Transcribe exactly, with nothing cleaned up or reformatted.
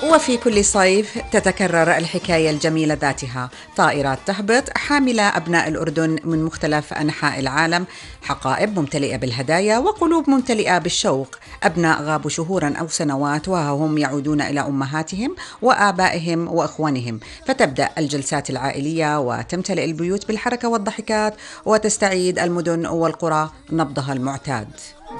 وفي كل صيف تتكرر الحكاية الجميلة ذاتها، طائرات تهبط حاملة أبناء الأردن من مختلف أنحاء العالم، حقائب ممتلئة بالهدايا وقلوب ممتلئة بالشوق. أبناء غابوا شهورا أو سنوات وهم يعودون إلى أمهاتهم وآبائهم وإخوانهم، فتبدأ الجلسات العائلية وتمتلئ البيوت بالحركة والضحكات، وتستعيد المدن والقرى نبضها المعتاد.